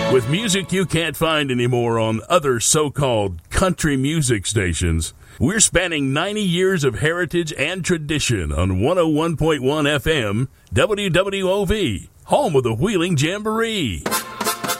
With music you can't find anymore on other so-called country music stations, we're spanning 90 years of heritage and tradition on 101.1 FM, WWOV, home of the Wheeling Jamboree.